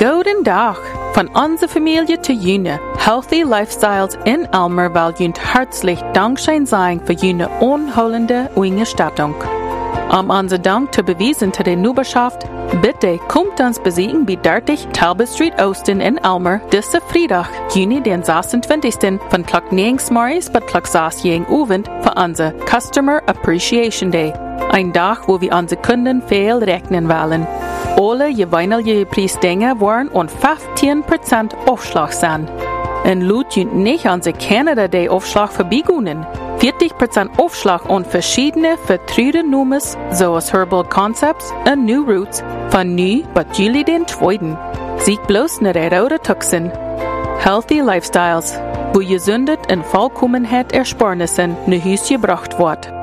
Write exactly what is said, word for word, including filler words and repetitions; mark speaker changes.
Speaker 1: Guten Tag von unserer Familie zu June. Healthy Lifestyles in Elmer will Ihnen herzlich Dankschein sein für Ihre unholende Unterstützung. Um unser Dank zu beweisen zu der Nüberschaft, bitte kommt uns besiegen bei dreißig Talbot Street Austin in Elmer, diese Freitag, Juni den sechsundzwanzigsten von Klock neun morgens bis Klock sechs gegen Abend für unser Customer Appreciation Day. Ein Tag, wo wir unsere Kunden viel rechnen wollen. Alle jeweilige Preisdinge waren um fünfzehn Prozent Aufschlag sein. Und laut ihr nicht unsere Canada Day Aufschlag vorbeigehen. vierzig Prozent Aufschlag on verschiedene vertraute Nummers, zoals Herbal Concepts und New Roots, von nu bis Juli den zweiten. Sieg bloß nach der Rode Tuxen. Healthy Lifestyles, wo gesundet und Vollkommenheit Ersparnissen nach Hus gebracht wird.